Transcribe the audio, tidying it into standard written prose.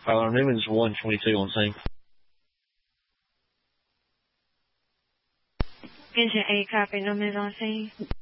Tyler Newman's 122 on scene. Vision 8, copy. Newman's on scene.